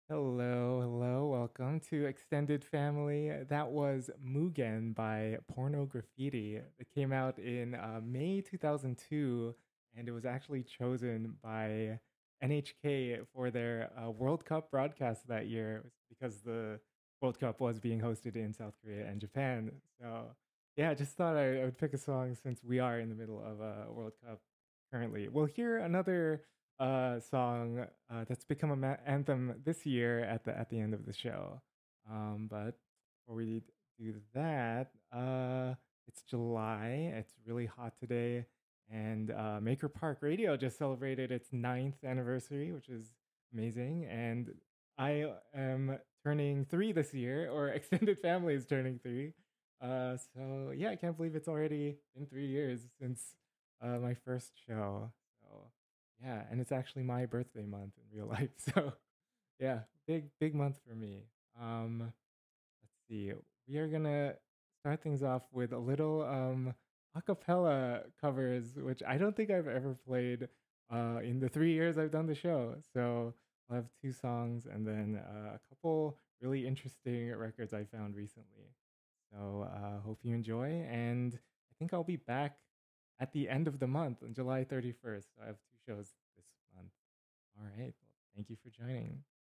Hello, hello, welcome to Extended Family. That was Mugen by Porno Graffiti. It came out in May 2002, and it was actually chosen by NHK for their World Cup broadcast that year. It was because the World Cup was being hosted in South Korea and Japan. So, yeah, I just thought I would pick a song since we are in the middle of a World Cup currently. We'll hear another song that's become an anthem this year at the end of the show. But before we do that, it's July. It's really hot today, and Maker Park Radio just celebrated its ninth anniversary, which is amazing. And I am turning 3 this year, or extended family is turning 3. So yeah, I can't believe it's already been 3 years since my first show. So yeah, and it's actually my birthday month in real life. So yeah, big month for me. Let's see. We are gonna start things off with a little acapella covers, which I don't think I've ever played in the 3 years I've done the show. So I'll have two songs and then a couple really interesting records I found recently. So hope you enjoy, and I think I'll be back at the end of the month on July 31st. So I have two shows this month. All right. Well, thank you for joining.